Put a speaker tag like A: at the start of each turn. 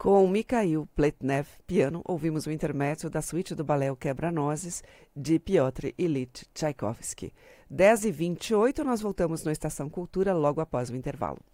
A: Com Mikhail Pletnev, piano, ouvimos o intermezzo da suíte do balé O Quebra-Nozes, de Piotr Ilyich Tchaikovsky. 10h28, nós voltamos no Estação Cultura logo após o intervalo.